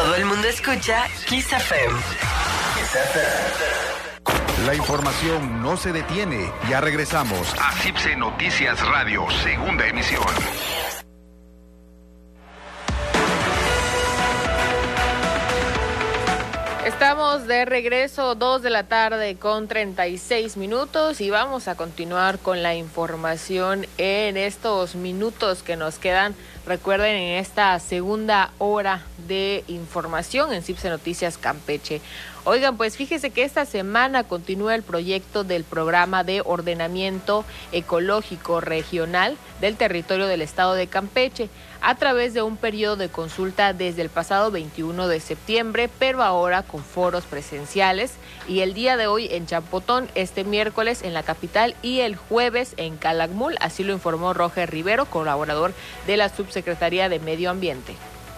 Todo el mundo escucha Kiss FM. La información no se detiene. Ya regresamos a CIPSE Noticias Radio, segunda emisión. Estamos de regreso, 2:36 p.m. y vamos a continuar con la información en estos minutos que nos quedan. Recuerden, en esta segunda hora de información en CIPSE Noticias Campeche. Oigan, pues fíjese que esta semana continúa el proyecto del Programa de Ordenamiento Ecológico Regional del territorio del estado de Campeche, a través de un periodo de consulta desde el pasado 21 de septiembre, pero ahora con foros presenciales, y el día de hoy en Champotón, este miércoles en la capital y el jueves en Calakmul, así lo informó Roger Rivero, colaborador de la Subsecretaría de Medio Ambiente.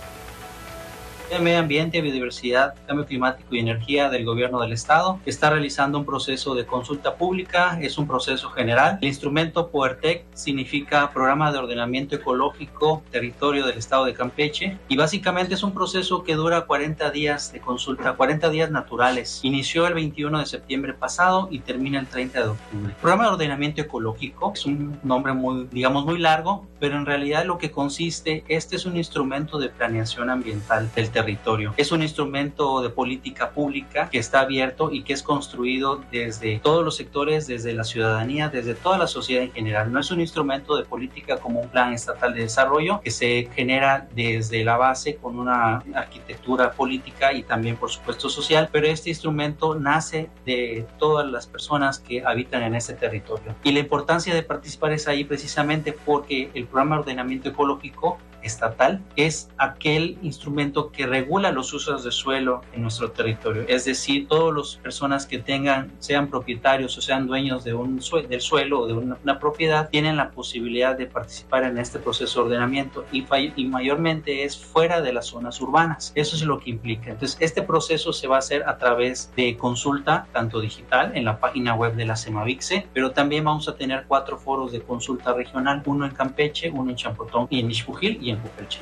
De Medio Ambiente, Biodiversidad, Cambio Climático y Energía del Gobierno del Estado está realizando un proceso de consulta pública. Es un proceso general. El instrumento POERTEC significa Programa de Ordenamiento Ecológico Territorio del Estado de Campeche, y básicamente es un proceso que dura 40 días de consulta, 40 días naturales. Inició el 21 de septiembre pasado y termina el 30 de octubre. Programa de Ordenamiento Ecológico es un nombre muy largo, pero en realidad lo que consiste, este es un instrumento de planeación ambiental del territorio. Es un instrumento de política pública que está abierto y que es construido desde todos los sectores, desde la ciudadanía, desde toda la sociedad en general. No es un instrumento de política como un plan estatal de desarrollo que se genera desde la base con una arquitectura política y también, por supuesto, social, pero este instrumento nace de todas las personas que habitan en este territorio. Y la importancia de participar es ahí precisamente porque el Programa de Ordenamiento Ecológico estatal es aquel instrumento que regula los usos de suelo en nuestro territorio. Es decir, todas las personas que sean propietarios o sean dueños de del suelo o de una propiedad, tienen la posibilidad de participar en este proceso de ordenamiento y mayormente es fuera de las zonas urbanas. Eso es lo que implica. Entonces, este proceso se va a hacer a través de consulta, tanto digital en la página web de la CEMAVICSE, pero también vamos a tener 4 foros de consulta regional, uno en Campeche, uno en Champotón y en Ixpujil y en Cupelchín.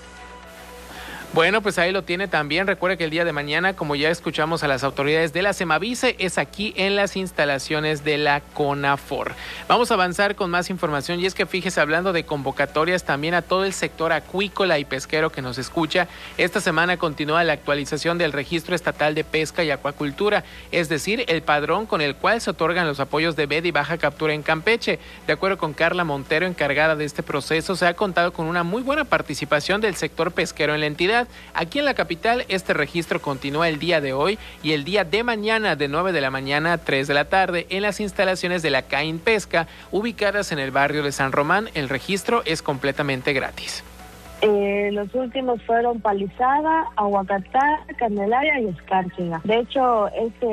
Bueno, pues ahí lo tiene también. Recuerde que el día de mañana, como ya escuchamos a las autoridades de la CEMAVICSE, es aquí en las instalaciones de la CONAFOR. Vamos a avanzar con más información, y es que fíjese, hablando de convocatorias también a todo el sector acuícola y pesquero que nos escucha, esta semana continúa la actualización del Registro Estatal de Pesca y Acuacultura, es decir, el padrón con el cual se otorgan los apoyos de veda y baja captura en Campeche. De acuerdo con Carla Montero, encargada de este proceso, se ha contado con una muy buena participación del sector pesquero en la entidad. Aquí en la capital, este registro continúa el día de hoy y el día de mañana, de 9 de la mañana a 3 de la tarde, en las instalaciones de la CAIN Pesca, ubicadas en el barrio de San Román. El registro es completamente gratis. Los últimos fueron Palizada, Aguacatá, Candelaria y Escárcega. De hecho,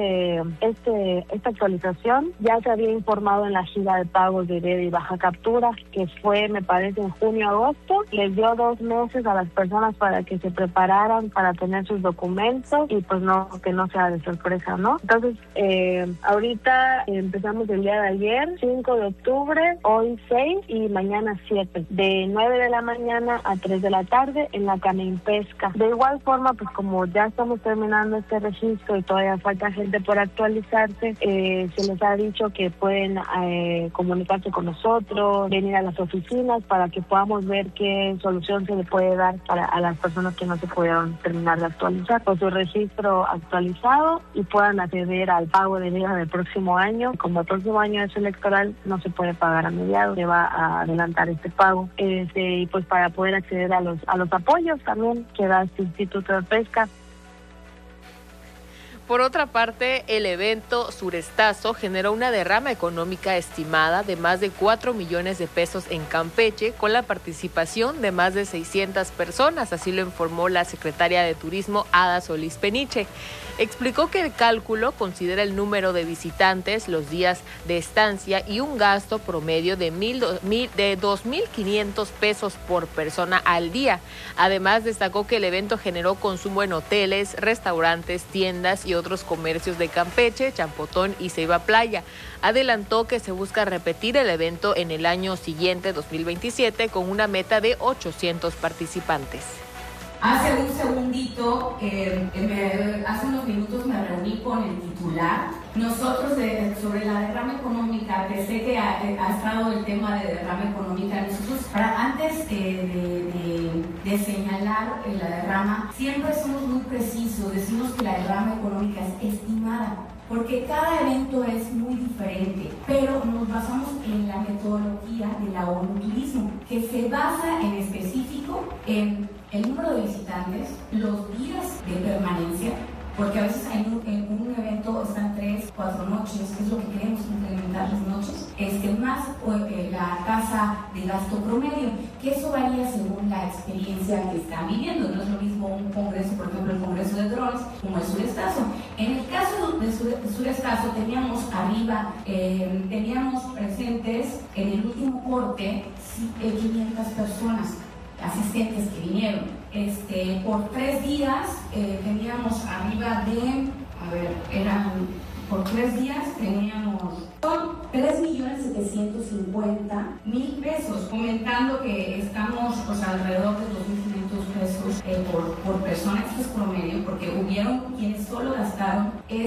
esta actualización ya se había informado en la gira de pagos de veda y baja captura, que fue, me parece, en junio-agosto. Les dio 2 meses a las personas para que se prepararan para tener sus documentos y pues no, que no sea de sorpresa, ¿no? Entonces, ahorita empezamos el día de ayer, 5 de octubre, hoy 6 y mañana 7, de 9 de la mañana a 3 de la tarde en la CAIN Pesca. De igual forma, pues como ya estamos terminando este registro y todavía falta gente por actualizarse, se les ha dicho que pueden comunicarse con nosotros, venir a las oficinas para que podamos ver qué solución se le puede dar a las personas que no se pudieron terminar de actualizar con su registro actualizado y puedan acceder al pago de veda del próximo año. Como el próximo año es electoral, no se puede pagar a mediados, se va a adelantar este pago. Y pues para poder acceder a los apoyos también que da este Instituto de Pesca. Por otra parte, el evento Surestazo generó una derrama económica estimada de más de 4 millones de pesos en Campeche, con la participación de más de 600 personas, así lo informó la secretaria de Turismo, Ada Solís Peniche. Explicó que el cálculo considera el número de visitantes, los días de estancia y un gasto promedio de 2.500 pesos por persona al día. Además, destacó que el evento generó consumo en hoteles, restaurantes, tiendas y otros comercios de Campeche, Champotón y Ceiba Playa. Adelantó que se busca repetir el evento en el año siguiente, 2027, con una meta de 800 participantes. Hace un segundito, hace unos minutos me reuní con el titular. Nosotros sobre la derrama económica, que sé que ha estado el tema de derrama económica, nosotros antes de señalar la derrama, siempre somos muy precisos, decimos que la derrama económica es estimada, porque cada evento es muy diferente, pero nos basamos en la metodología de la ONU Turismo, que se basa en específico en el número de visitantes, los días de permanencia, porque a veces en un evento están 3, 4 noches, que es lo que queremos implementar, las noches, más la tasa de gasto promedio, que eso varía según la experiencia que están viviendo. No es lo mismo un congreso, por ejemplo el congreso de drones, como el Surestazo. En el caso del Surestazo teníamos presentes en el último corte 500 personas asistentes que vinieron. Por 3 días teníamos arriba de, por 3 días teníamos 3.750.000 pesos, comentando que estamos alrededor de 2.500 pesos por persona. Esto es promedio, porque hubieron quienes solo gastaron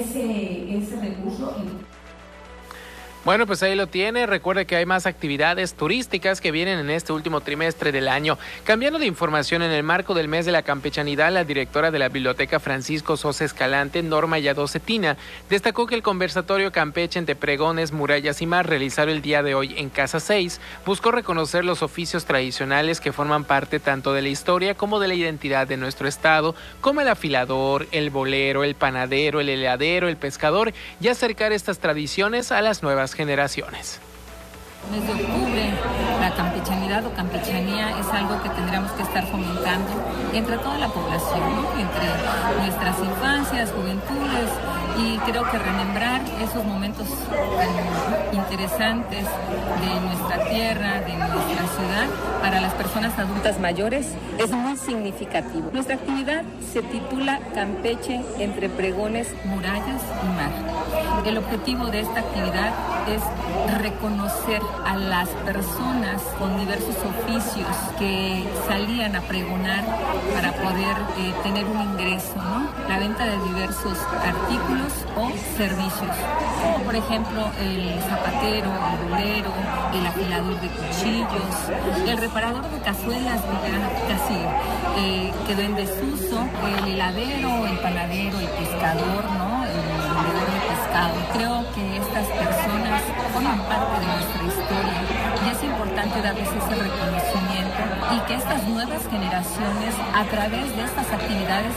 ese recurso en... Bueno, pues ahí lo tiene. Recuerde que hay más actividades turísticas que vienen en este último trimestre del año. Cambiando de información, en el marco del mes de la campechanidad, la directora de la Biblioteca Francisco Sosa Escalante, Norma Yadó Cetina, destacó que el conversatorio Campeche entre pregones, murallas y mar, realizado el día de hoy en Casa 6, buscó reconocer los oficios tradicionales que forman parte tanto de la historia como de la identidad de nuestro estado, como el afilador, el bolero, el panadero, el heladero, el pescador, y acercar estas tradiciones a las nuevas generaciones. Mes de octubre, la campechanidad o campechanía es algo que tendríamos que estar fomentando entre toda la población, ¿no? Entre nuestras infancias, juventudes, y creo que remembrar esos momentos tan interesantes de nuestra tierra, de nuestra ciudad, para las personas adultas mayores es muy significativo. Nuestra actividad se titula Campeche entre pregones, murallas y mar. El objetivo de esta actividad es reconocer a las personas con diversos oficios que salían a pregonar para poder tener un ingreso, ¿no? La venta de diversos artículos o servicios, como por ejemplo el zapatero, el bolero, el afilador de cuchillos, el reparador de cazuelas, que ya casi quedó en desuso, el heladero, el panadero, el pescador, ¿no? El vendedor de pescado. Creo que estas personas forman parte de nuestra historia y es importante darles ese reconocimiento y que estas nuevas generaciones, a través de estas actividades,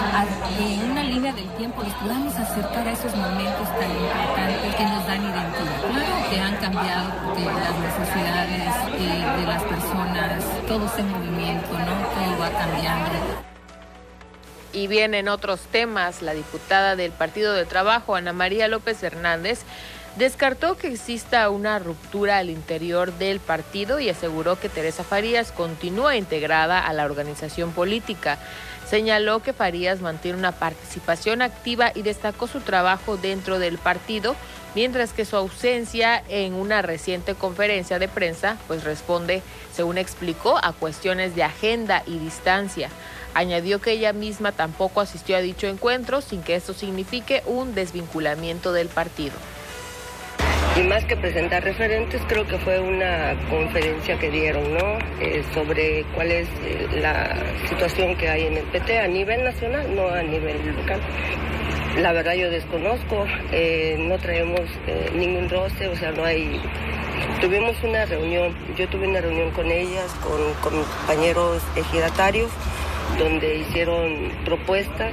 en una línea del tiempo, les podamos acercar a esos momentos tan importantes que nos dan identidad. Claro que han cambiado las necesidades de las personas, todo ese movimiento, ¿no? Todo va cambiando. Y bien, en otros temas, la diputada del Partido del Trabajo, Ana María López Hernández, descartó que exista una ruptura al interior del partido y aseguró que Teresa Farías continúa integrada a la organización política. Señaló que Farías mantiene una participación activa y destacó su trabajo dentro del partido, mientras que su ausencia en una reciente conferencia de prensa pues responde, según explicó, a cuestiones de agenda y distancia. Añadió que ella misma tampoco asistió a dicho encuentro, sin que esto signifique un desvinculamiento del partido. Y más que presentar referentes, creo que fue una conferencia que dieron, ¿no? Sobre cuál es la situación que hay en el PT a nivel nacional, no a nivel local. La verdad yo desconozco, no traemos ningún roce, o sea, no hay... Tuvimos una reunión, yo tuve una reunión con ellas, con compañeros ejidatarios, donde hicieron propuestas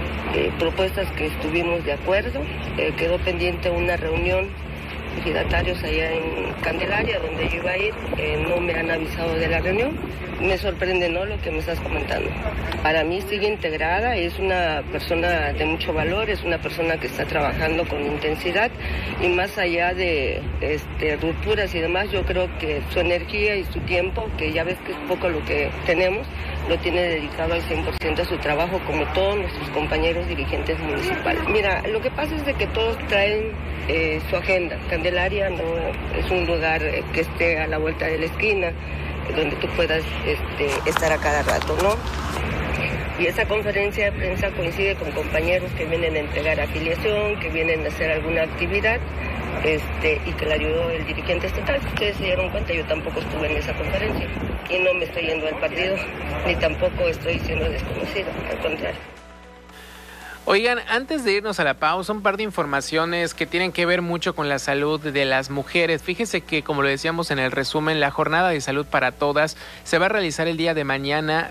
que estuvimos de acuerdo. Quedó pendiente una reunión de ejidatarios allá en Candelaria, donde yo iba a ir. No me han avisado de la reunión. Me sorprende, ¿no?, lo que me estás comentando. Para mí sigue integrada, es una persona de mucho valor, es una persona que está trabajando con intensidad y más allá de rupturas y demás, yo creo que su energía y su tiempo, que ya ves que es poco lo que tenemos, lo tiene dedicado al 100% a su trabajo, como todos nuestros compañeros dirigentes municipales. Mira, lo que pasa es de que todos traen su agenda. Candelaria no es un lugar que esté a la vuelta de la esquina, donde tú puedas estar a cada rato, ¿no? Y esa conferencia de prensa coincide con compañeros que vienen a entregar afiliación, que vienen a hacer alguna actividad, y que le ayudó el dirigente estatal. Si ustedes se dieron cuenta, yo tampoco estuve en esa conferencia y no me estoy yendo al partido, ni tampoco estoy siendo desconocido, al contrario. Oigan, antes de irnos a la pausa, un par de informaciones que tienen que ver mucho con la salud de las mujeres. Fíjese que, como lo decíamos en el resumen, la Jornada de Salud para Todas se va a realizar el día de mañana,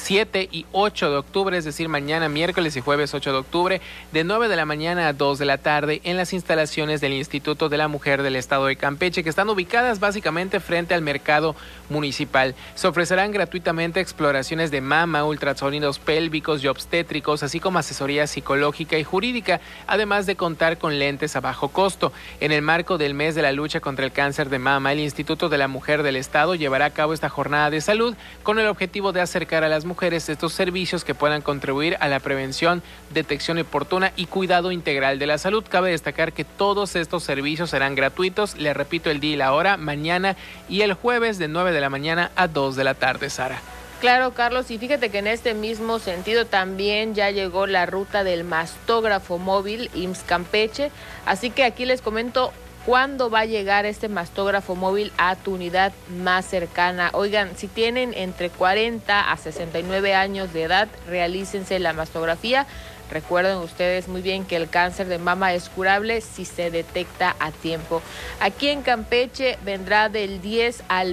7 y 8 de octubre, es decir, mañana miércoles y jueves 8 de octubre, de 9 de la mañana a 2 de la tarde, en las instalaciones del Instituto de la Mujer del Estado de Campeche, que están ubicadas básicamente frente al mercado municipal. Se ofrecerán gratuitamente exploraciones de mama, ultrasonidos pélvicos y obstétricos, así como asesoría psicológica y jurídica, además de contar con lentes a bajo costo. En el marco del mes de la lucha contra el cáncer de mama, el Instituto de la Mujer del Estado llevará a cabo esta jornada de salud con el objetivo de acercar a las mujeres estos servicios que puedan contribuir a la prevención, detección oportuna y cuidado integral de la salud. Cabe destacar que todos estos servicios serán gratuitos. Les repito el día y la hora, mañana y el jueves de 9 de la mañana a 2 de la tarde, Sara. Claro, Carlos, y fíjate que en este mismo sentido también ya llegó la ruta del mastógrafo móvil IMSS Campeche, así que aquí les comento cuándo va a llegar este mastógrafo móvil a tu unidad más cercana. Oigan, si tienen entre 40 a 69 años de edad, realícense la mastografía. Recuerden ustedes muy bien que el cáncer de mama es curable si se detecta a tiempo. Aquí en Campeche vendrá del 10 al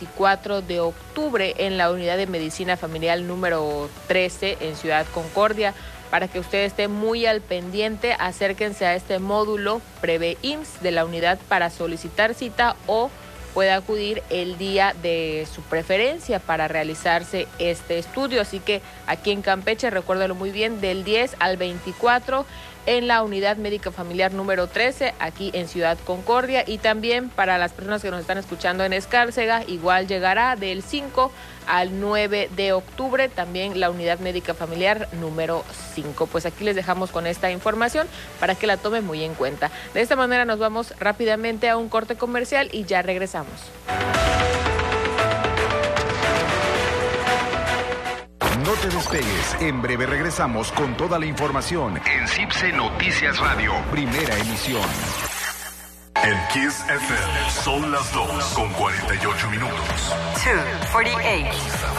24 de octubre en la unidad de medicina familiar número 13 en Ciudad Concordia. Para que usted esté muy al pendiente, acérquense a este módulo Preve IMSS de la unidad para solicitar cita o puede acudir el día de su preferencia para realizarse este estudio. Así que aquí en Campeche, recuérdalo muy bien, del 10 al 24 en la unidad médica familiar número 13, aquí en Ciudad Concordia. Y también para las personas que nos están escuchando en Escárcega, igual llegará del 5 al 9 de octubre, también la unidad médica familiar número 5. Pues aquí les dejamos con esta información para que la tomen muy en cuenta. De esta manera nos vamos rápidamente a un corte comercial y ya regresamos. No te despegues, en breve regresamos con toda la información en CIPSE Noticias Radio, primera emisión. En Kiss FM son las 2:48 minutos. 2:48.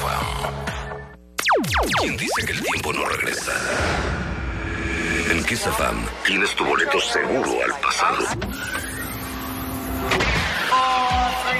¿Quién dice que el tiempo no regresa? En Kiss FM tienes tu boleto seguro al pasado. 4,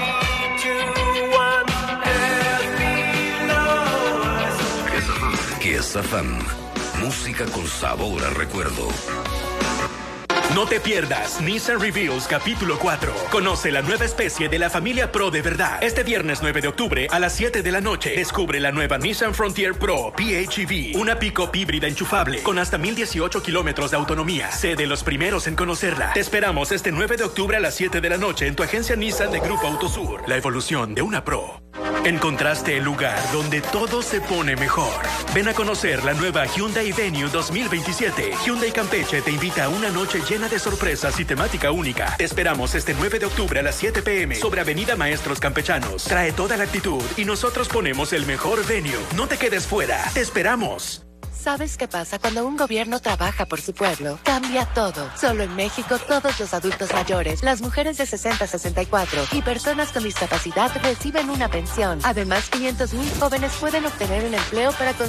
3, 2, 1. Kiss FM, música con sabor a recuerdo. No te pierdas Nissan Reveals capítulo 4. Conoce la nueva especie de la familia Pro de verdad. Este viernes 9 de octubre a las 7 de la noche. Descubre la nueva Nissan Frontier Pro PHEV. Una pick-up híbrida enchufable con hasta 1018 kilómetros de autonomía. Sé de los primeros en conocerla. Te esperamos este 9 de octubre a las 7 de la noche en tu agencia Nissan de Grupo Autosur. La evolución de una Pro. Encontraste el lugar donde todo se pone mejor. Ven a conocer la nueva Hyundai Venue 2027. Hyundai Campeche te invita a una noche llena de sorpresas y temática única. Te esperamos este 9 de octubre a las 7 p.m. sobre Avenida Maestros Campechanos. Trae toda la actitud y nosotros ponemos el mejor venue. No te quedes fuera. Te esperamos. ¿Sabes qué pasa cuando un gobierno trabaja por su pueblo? Cambia todo. Solo en México, todos los adultos mayores, las mujeres de 60 a 64 y personas con discapacidad reciben una pensión. Además, 500,000 jóvenes pueden obtener un empleo para